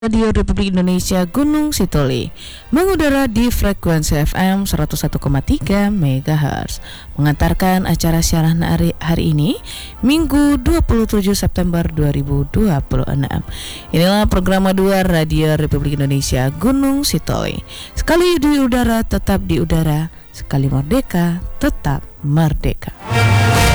Radio Republik Indonesia Gunung Sitoli mengudara di frekuensi FM 101,3 MHz, mengantarkan acara siaran hari ini Minggu 27 September 2026. Inilah program kedua Radio Republik Indonesia Gunung Sitoli. Sekali di udara tetap di udara, sekali merdeka tetap merdeka.